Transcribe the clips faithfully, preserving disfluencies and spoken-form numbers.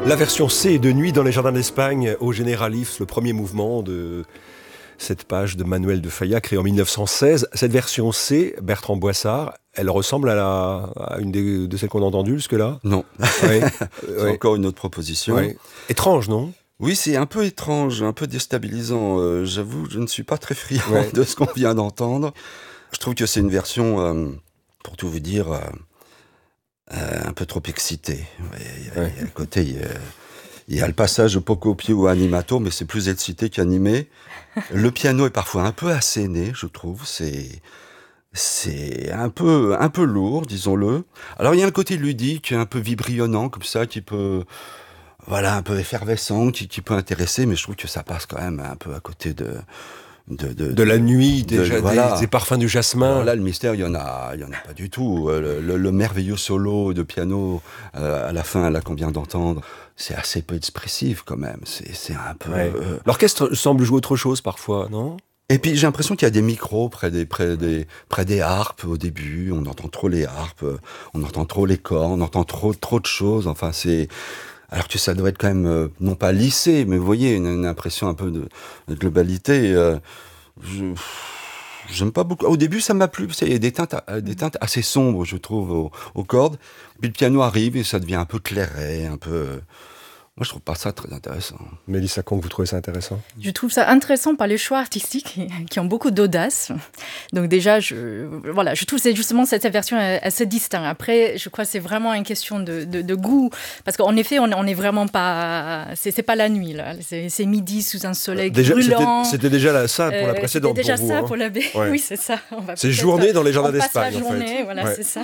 La version C de Nuit dans les jardins d'Espagne au Generalif, le premier mouvement de cette page de Manuel de Falla créée en mille neuf cent seize. Cette version C, Bertrand Boissard, elle ressemble à, la, à une des, de celles qu'on a entendues jusque-là ? Non. Ouais. C'est ouais. Encore une autre proposition. Ouais. Étrange, non ? Oui, c'est un peu étrange, un peu déstabilisant. Euh, j'avoue, je ne suis pas très friand ouais. de ce qu'on vient d'entendre. Je trouve que c'est une version, euh, pour tout vous dire, euh, euh, un peu trop excitée. Il y a, ouais. il y a le côté... Il y a, il y a le passage poco pio animato, mais c'est plus excité qu'animé. Le piano est parfois un peu asséné, je trouve. C'est, c'est un peu, un peu lourd, disons-le. Alors, il y a un côté ludique, un peu vibrionnant, comme ça, qui peut, voilà, un peu effervescent, qui, qui peut intéresser, mais je trouve que ça passe quand même un peu à côté de... De, de, de la nuit, de, déjà, voilà. des, des parfums du jasmin. Alors là, le mystère, il n'y en a, il y en a pas du tout. Le, le, le merveilleux solo de piano euh, à la fin, là, qu'on vient d'entendre, c'est assez peu expressif quand même. C'est, c'est un peu... Ouais. Euh... L'orchestre semble jouer autre chose parfois, non ? Et puis j'ai l'impression qu'il y a des micros près des, près des, près des harpes au début. On entend trop les harpes, on entend trop les corps, on entend trop, trop de choses. Enfin, c'est... Alors que ça doit être quand même, euh, non pas lissé, mais vous voyez, une, une impression un peu de, de globalité. Euh, je, j'aime pas beaucoup. Au début, ça m'a plu, il y a des teintes, des teintes assez sombres, je trouve, aux, aux cordes. Puis le piano arrive et ça devient un peu clairet, un peu... Euh, moi, je trouve pas ça très intéressant. Mélissa Conque, vous trouvez ça intéressant ? Je trouve ça intéressant par les choix artistiques qui ont beaucoup d'audace. Donc déjà, je, voilà, je trouve que c'est justement cette version assez distincte. Après, je crois que c'est vraiment une question de, de, de goût. Parce qu'en effet, on n'est vraiment pas... C'est, c'est pas la nuit, là. C'est, c'est midi sous un soleil déjà, brûlant. C'était, c'était déjà là, ça pour la précédente. C'était déjà pour vous, ça hein. pour la baie. Ouais. Oui, c'est ça. On va c'est journée dans les jardins d'Espagne, la journée, en fait. Voilà, ouais. c'est ça.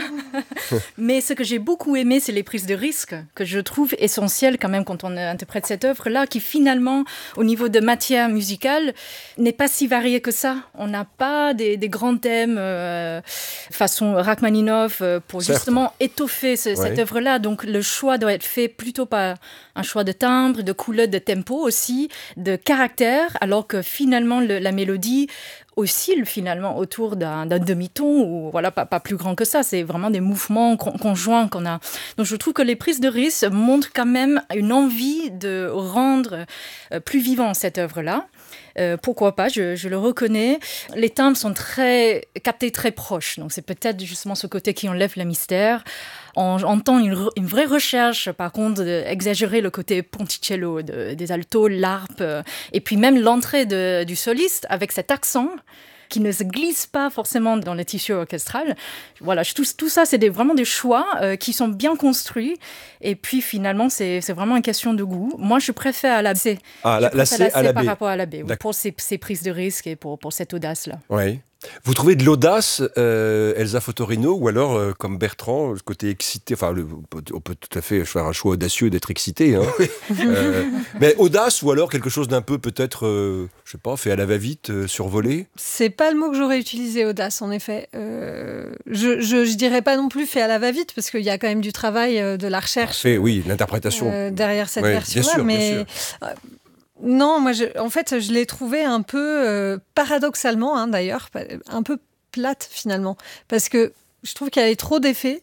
Mais ce que j'ai beaucoup aimé, c'est les prises de risque que je trouve essentielles quand même quand on interprète cette œuvre-là, qui finalement, au niveau de matière musicale, n'est pas si variée que ça. On n'a pas des, des grands thèmes euh, façon Rachmaninoff euh, pour Certes. justement étoffer ce, ouais. cette œuvre-là. Donc le choix doit être fait plutôt par un choix de timbre, de couleur, de tempo aussi, de caractère, alors que finalement le, la mélodie oscille finalement autour d'un, d'un demi-ton ou voilà pas, pas plus grand que ça. C'est vraiment des mouvements conjoints qu'on a. Donc je trouve que les prises de risque montrent quand même une envie de rendre euh, plus vivant cette œuvre-là. Euh, pourquoi pas, je, je le reconnais. Les timbres sont très captés très proches, donc c'est peut-être justement ce côté qui enlève le mystère. On entend une, re, une vraie recherche, par contre, d'exagérer le côté ponticello de, des altos, l'harpe, euh, et puis même l'entrée de, du soliste avec cet accent qui ne se glisse pas forcément dans le tissu orchestral. Voilà, tout, tout ça, c'est des, vraiment des choix euh, qui sont bien construits. Et puis, finalement, c'est, c'est vraiment une question de goût. Moi, je préfère à la C. Ah, la, la C à la B. Par rapport à la B, oui, pour ces, ces prises de risque et pour, pour cette audace-là. Oui. Vous trouvez de l'audace, euh, Elsa Fotorino, ou alors, euh, comme Bertrand, le côté excité, enfin, le, on peut tout à fait faire un choix audacieux d'être excité, hein. euh, mais audace, ou alors quelque chose d'un peu, peut-être, euh, je sais pas, fait à la va-vite, euh, survolé ? C'est pas le mot que j'aurais utilisé, audace, en effet. Euh, je, je, je dirais pas non plus fait à la va-vite, parce qu'il y a quand même du travail, euh, de la recherche. Fait, oui, l'interprétation. Euh, derrière cette ouais, version-là, bien sûr, mais... Bien sûr. Euh, Non, moi, je, en fait, je l'ai trouvée un peu, euh, paradoxalement, hein, d'ailleurs, un peu plate, finalement. Parce que je trouve qu'il y avait trop d'effets.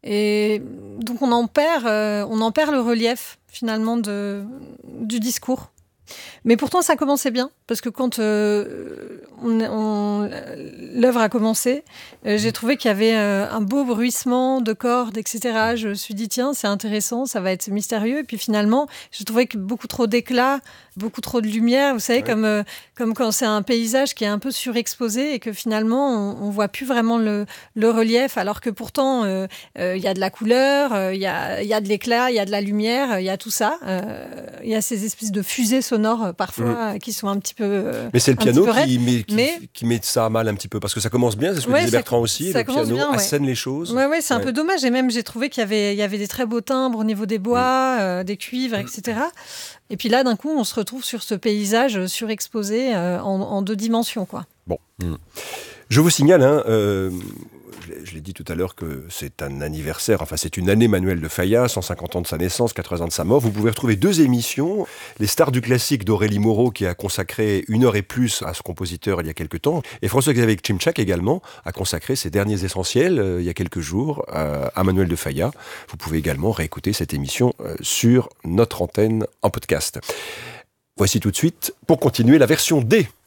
Et donc, on en perd, euh, on en perd le relief, finalement, de, du discours. Mais pourtant, ça commençait bien. Parce que quand euh, on, on, l'œuvre a commencé, euh, j'ai trouvé qu'il y avait euh, un beau bruissement de cordes, et cetera. Je me suis dit, tiens, c'est intéressant, ça va être mystérieux. Et puis finalement, j'ai trouvé que beaucoup trop d'éclat, beaucoup trop de lumière. Vous savez, ouais. comme, euh, comme quand c'est un paysage qui est un peu surexposé et que finalement, on ne voit plus vraiment le, le relief. Alors que pourtant, il euh, euh, y a de la couleur, il euh, y, a, y a de l'éclat, il y a de la lumière, il y a tout ça. Il euh, y a ces espèces de fusées sonores, euh, parfois, mmh. qui sont un petit peu... Mais c'est le piano qui met, qui, mais... qui met ça à mal un petit peu, parce que ça commence bien, c'est ce que ouais, disait Bertrand aussi, le piano bien, ouais. assène les choses. Oui, ouais, c'est ouais. un peu dommage, et même j'ai trouvé qu'il y avait, il y avait des très beaux timbres au niveau des bois, mmh. euh, des cuivres, et cetera. Et puis là, d'un coup, on se retrouve sur ce paysage surexposé euh, en, en deux dimensions, quoi. Bon. Mmh. Je vous signale, hein, euh, je l'ai dit tout à l'heure que c'est un anniversaire, enfin c'est une année Manuel de Falla, cent cinquante ans de sa naissance, quatre-vingts ans de sa mort. Vous pouvez retrouver deux émissions, Les Stars du classique d'Aurélie Moreau qui a consacré une heure et plus à ce compositeur il y a quelques temps, et François-Xavier Cimczak également a consacré ses derniers essentiels euh, il y a quelques jours euh, à Manuel de Falla. Vous pouvez également réécouter cette émission euh, sur notre antenne en podcast. Voici tout de suite, pour continuer, la version D